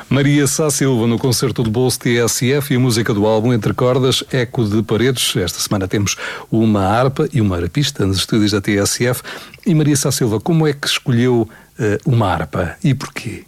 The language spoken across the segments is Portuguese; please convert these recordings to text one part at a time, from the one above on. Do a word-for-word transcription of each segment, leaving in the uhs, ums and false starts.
Maria Sá Silva no concerto de bolso T S F e a música do álbum Entre Cordas, Eco de Paredes. Esta semana temos uma harpa e uma harpista nos estúdios da T S F. E Maria Sá Silva, como é que escolheu uh, uma harpa e porquê?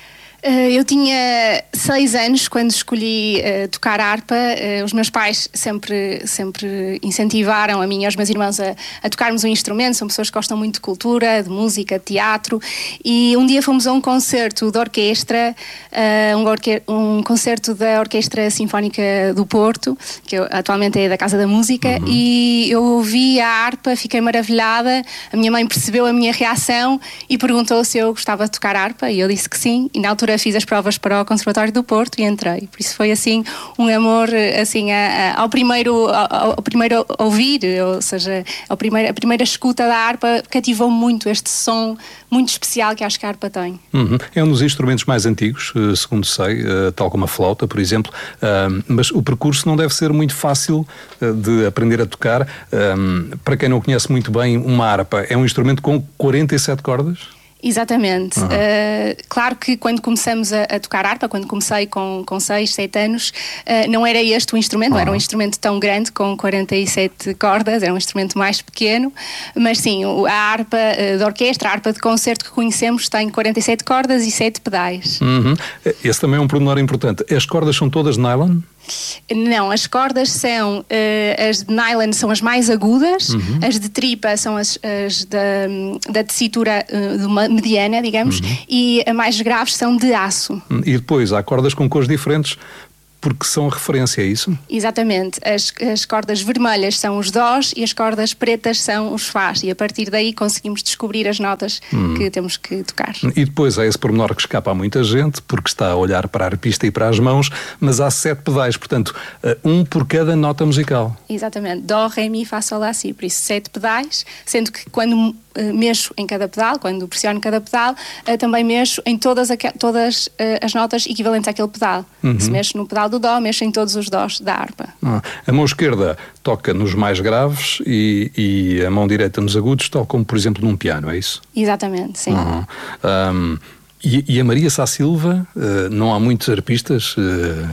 Uh, eu tinha seis anos quando escolhi uh, tocar harpa. Uh, os meus pais sempre, sempre incentivaram a mim e aos meus irmãos a, a tocarmos um instrumento. São pessoas que gostam muito de cultura, de música, de teatro. E um dia fomos a um concerto de orquestra, uh, um, orque- um concerto da Orquestra Sinfónica do Porto, que eu, atualmente é da Casa da Música, uhum. E eu ouvi a harpa, fiquei maravilhada. A minha mãe percebeu a minha reação e perguntou se eu gostava de tocar harpa, e eu disse que sim. E na altura fiz as provas para o Conservatório do Porto e entrei. Por isso foi assim um amor assim, a, a, ao, primeiro, ao, ao primeiro ouvir, ou seja, ao primeiro, a primeira escuta da harpa cativou muito este som muito especial que acho que a harpa tem. Uhum. É um dos instrumentos mais antigos, segundo sei, tal como a flauta, por exemplo, mas o percurso não deve ser muito fácil de aprender a tocar. Para quem não conhece muito bem uma harpa, é um instrumento com quarenta e sete cordas? Exatamente. Uhum. Uh, claro que quando começamos a, a tocar harpa, quando comecei com, com seis, sete anos, uh, não era este o instrumento, uhum. Não era um instrumento tão grande, com quarenta e sete cordas, era um instrumento mais pequeno, mas sim, a harpa uh, de orquestra, a harpa de concerto que conhecemos tem quarenta e sete cordas e sete pedais. Uhum. Esse também é um pormenor importante. As cordas são todas nylon? Não, as cordas são, uh, as de nylon são as mais agudas, uhum. As de tripa são as, as da, da tessitura uh, de uma mediana, digamos, uhum. E as mais graves são de aço. E depois há cordas com cores diferentes, porque são referência, é isso? Exatamente. As, as cordas vermelhas são os dós e as cordas pretas são os fás. E a partir daí conseguimos descobrir as notas hum. que temos que tocar. E depois há esse pormenor que escapa a muita gente, porque está a olhar para a harpista e para as mãos, mas há sete pedais, portanto, um por cada nota musical. Exatamente. Dó, ré, mi, fá, sol, lá, si. Por isso, sete pedais, sendo que quando uh, mexo em cada pedal, quando pressiono cada pedal, uh, também mexo em todas, aqu- todas uh, as notas equivalentes àquele pedal. Uhum. Se mexo no pedal do dó, mexo em todos os dós da harpa. Ah, a mão esquerda toca nos mais graves e, e a mão direita nos agudos, tal como, por exemplo, num piano, é isso? Exatamente, sim. Uhum. Um, e, e a Maria Sá Silva, uh, não há muitos harpistas, uh,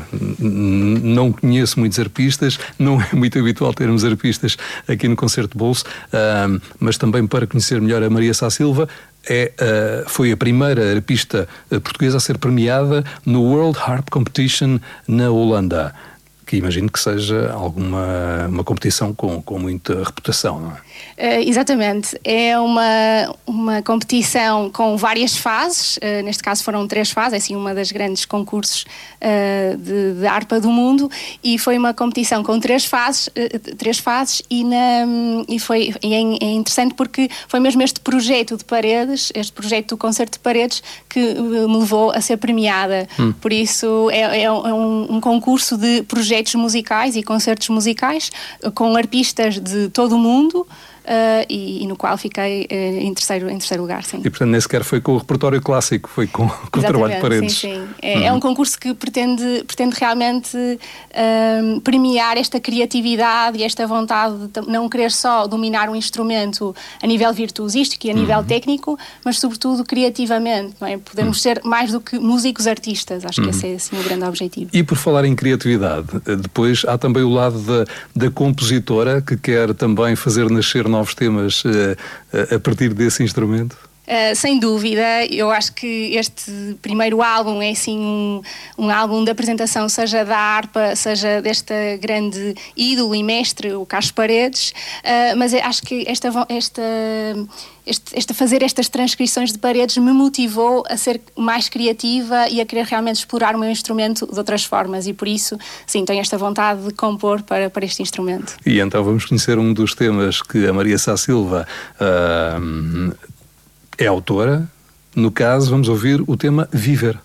n- não conheço muitos harpistas, não é muito habitual termos harpistas aqui no Concerto de Bolso, uh, mas também para conhecer melhor a Maria Sá Silva, É, uh, foi a primeira harpista portuguesa a ser premiada no World Harp Competition na Holanda, que imagino que seja alguma uma competição com, com muita reputação, não é? Uh, exatamente, é uma, uma competição com várias fases, uh, neste caso foram três fases, é assim uma das grandes concursos uh, de, de harpa do mundo, e foi uma competição com três fases, uh, três fases e, na, e foi e é, é interessante porque foi mesmo este projeto de Paredes, este projeto do Concerto de Paredes que uh, me levou a ser premiada, hum. Por isso é, é, um, um concurso de projetos musicais e concertos musicais uh, com arpistas de todo o mundo. Uh, e, e no qual fiquei uh, em, terceiro, em terceiro lugar, sim. E portanto nem sequer foi com o repertório clássico, foi com, com o trabalho de Paredes. Sim, sim. É, uhum. É um concurso que pretende, pretende realmente uh, premiar esta criatividade e esta vontade de não querer só dominar um instrumento a nível virtuosístico e a nível uhum. técnico, mas sobretudo criativamente, não é? Podemos uhum. ser mais do que músicos artistas, acho uhum. que esse é assim, o grande objetivo. E por falar em criatividade, depois há também o lado da, da compositora que quer também fazer nascer novos temas uh, uh, a partir desse instrumento? Uh, sem dúvida, eu acho que este primeiro álbum é assim um, um álbum de apresentação, seja da harpa, seja desta grande ídolo e mestre, o Carlos Paredes, uh, mas acho que esta, esta, este, esta fazer estas transcrições de Paredes me motivou a ser mais criativa e a querer realmente explorar o meu instrumento de outras formas, e por isso, sim, tenho esta vontade de compor para, para este instrumento. E então vamos conhecer um dos temas que a Maria Sá Silva uh, é autora. No caso, vamos ouvir o tema Viver.